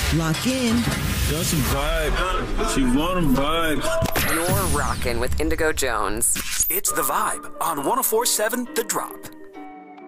Lock in. Got some vibe. She want 'em vibe. You're rockin' with Indigo Jones. It's The Vibe on 104.7 The Drop.